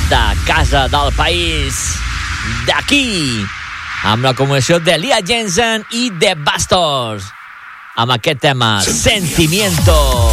aquesta casa del país d'aquí, amb la comunicació de Lia Jensen i The Busters, amb aquest tema Sentimiento.